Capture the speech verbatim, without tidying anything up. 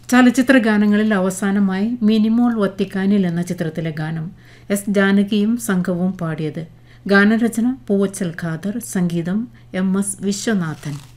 ചലച്ചിത്ര ഗാനങ്ങളിൽ അവസാനമായി മിനിമോൾ വത്തിക്കാനിൽ എന്ന ചിത്രത്തിലെ ഗാനം എസ് ജാനകിയും സംഘവും പാടിയത്. ഗാനരചന പൂവച്ചൽ ഖാദർ, സംഗീതം എം എസ് വിശ്വനാഥൻ.